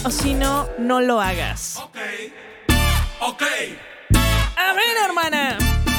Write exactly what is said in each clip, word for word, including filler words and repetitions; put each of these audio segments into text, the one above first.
o si no, no lo hagas. Ok, ok. A ver, hermana.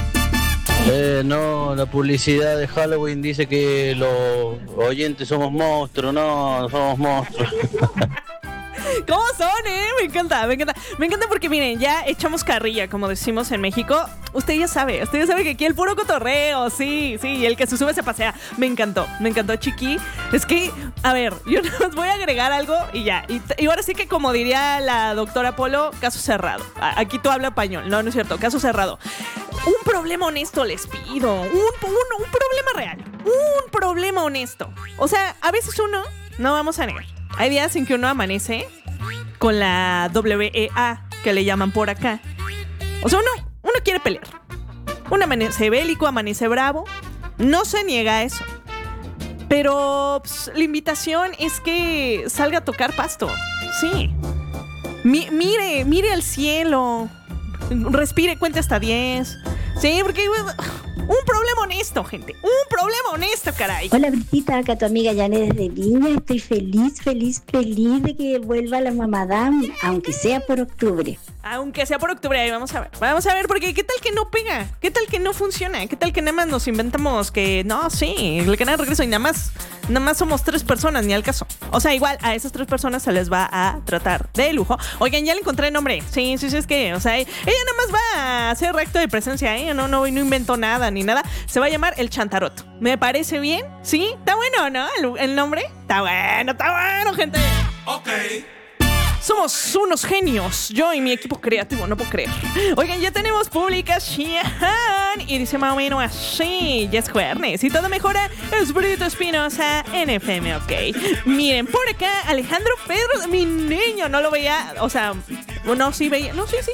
Eh, no, la publicidad de Halloween dice que los oyentes somos monstruos, no, somos monstruos. ¿Cómo son, eh? Me encanta, me encanta. Me encanta porque, miren, ya echamos carrilla, como decimos en México. Usted ya sabe, usted ya sabe que aquí el puro cotorreo, sí, sí, el que se sube se pasea. Me encantó, me encantó, Chiqui. Es que, a ver, yo les voy a agregar algo y ya. Y, y ahora sí que, como diría la doctora Polo, caso cerrado. Aquí tú hablas español, no, no es cierto, caso cerrado. Un problema honesto les pido, un, un, un problema real, un problema honesto. O sea, a veces uno, no vamos a negar, hay días en que uno amanece con la W E A, que le llaman por acá. O sea, uno, uno quiere pelear. Uno amanece bélico, amanece bravo. No se niega a eso. Pero pues, la invitación es que salga a tocar pasto. Sí. Mi, mire, mire al cielo. Respire, cuente hasta diez. Sí, porque... Un problema honesto, gente. Un problema honesto, caray. Hola, Britita, acá tu amiga Janet desde Viña. Estoy feliz, feliz, feliz de que vuelva la Mamadam, aunque sea por octubre. Aunque sea por octubre, ahí vamos a ver. Vamos a ver, porque ¿qué tal que no pega? ¿Qué tal que no funciona? ¿Qué tal que nada más nos inventamos que no, sí, el canal de regreso y nada más, nada más somos tres personas, ni al caso? O sea, igual a esas tres personas se les va a tratar de lujo. Oigan, ya le encontré nombre. Sí, sí, sí, es que, o sea, ella nada más va a hacer acto de presencia, ¿eh? No, no, no inventó nada ni nada. Se va a llamar El Chantarot. ¿Me parece bien? ¿Sí? ¿Está bueno, no? ¿El, el nombre? Está bueno, está bueno, gente. Ok. Somos unos genios, yo y mi equipo creativo, no puedo creer. Oigan, ya tenemos publicación y dice más o menos así: ya es jueves y todo mejora. Es Brito Espinosa en F M, ok. Miren, por acá Alejandro Pedro, mi niño, no lo veía, o sea, no, sí veía, no, sí, sí.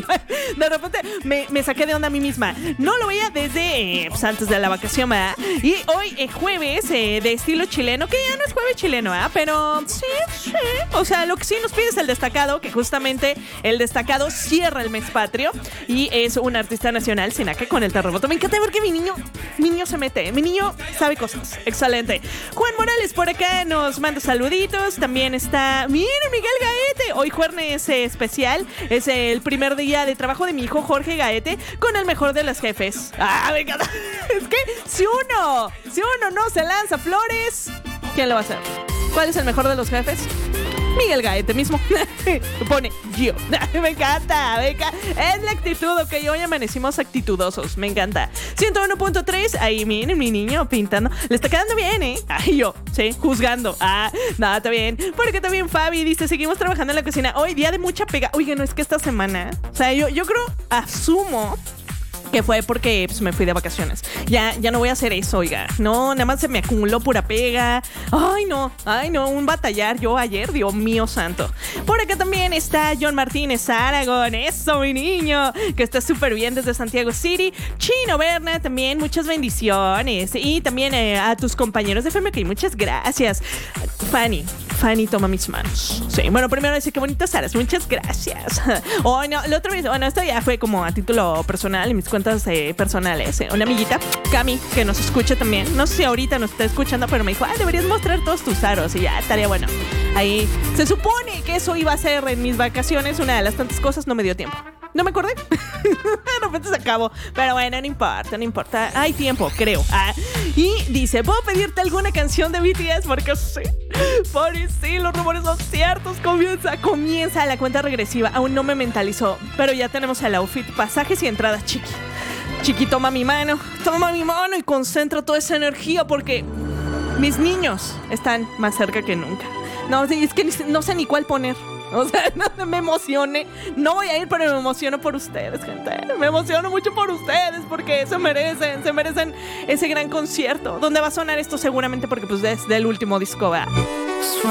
De repente me, me saqué de onda a mí misma. No lo veía desde eh, pues antes de la vacación, ¿verdad? Y hoy es jueves eh, de estilo chileno, que ya no es jueves chileno, ¿verdad? Pero sí, sí. O sea, lo que sí nos pide es el destacado, que justamente el destacado cierra el mes patrio y es un artista nacional, Sinaca, con el terremoto. Me encanta porque mi niño, mi niño se mete, mi niño sabe cosas. Excelente. Juan Morales por acá nos manda saluditos. También está, miren, Miguel Gaete. Hoy jueves especial, es el primer día de trabajo de mi hijo Jorge Gaete con el mejor de los jefes. Ah, me encanta. Es que si uno, si uno no se lanza flores, ¿quién lo va a hacer? ¿Cuál es el mejor de los jefes? Miguel Gaete mismo. Pone yo. Me encanta, me encanta. Es la actitud, ok. Hoy amanecimos actitudosos. Me encanta. ciento uno punto tres. Ahí, miren, mi niño pintando. Le está quedando bien, ¿eh? Ay, yo, sí, juzgando. Ah, nada, está bien. Porque también Fabi dice: seguimos trabajando en la cocina. Hoy, día de mucha pega. Oigan, no es que esta semana, o sea, yo, yo creo, asumo que fue porque pues, me fui de vacaciones. Ya, ya no voy a hacer eso, oiga. No, nada más se me acumuló pura pega. Ay, no, ay, no, un batallar yo ayer, Dios mío santo. Por acá también está John Martínez Aragón. Eso, mi niño, que está súper bien desde Santiago City. Chino Berna, también muchas bendiciones. Y también eh, a tus compañeros de F M K, muchas gracias. Fanny, Fanny toma mis manos. Sí, bueno, primero decir qué bonitas aras. Muchas gracias. Oh, no, la otra vez, bueno, esto ya fue como a título personal, en mis cuentas eh, personales. Eh. Una amiguita, Cami, que nos escucha también. No sé si ahorita nos está escuchando, pero me dijo: ah, deberías mostrar todos tus aros. Y ya, estaría bueno. Ahí, se supone que eso iba a ser en mis vacaciones. Una de las tantas cosas, no me dio tiempo. No me acordé. De repente se acabó. Pero bueno, no importa, no importa. Hay tiempo, creo. Ah, y dice: ¿puedo pedirte alguna canción de B T S? Porque sí, por sí, los rumores son ciertos. Comienza, comienza la cuenta regresiva. Aún no me mentalizó, pero ya tenemos el outfit, pasajes y entradas, Chiqui. Chiqui, toma mi mano, toma mi mano y concentra toda esa energía porque mis niños están más cerca que nunca. No, es que no sé ni cuál poner. O sea, no me emocione. No voy a ir, pero me emociono por ustedes, gente. Me emociono mucho por ustedes porque se merecen, se merecen ese gran concierto. ¿Dónde va a sonar esto? Seguramente porque pues desde el último disco, ¿verdad?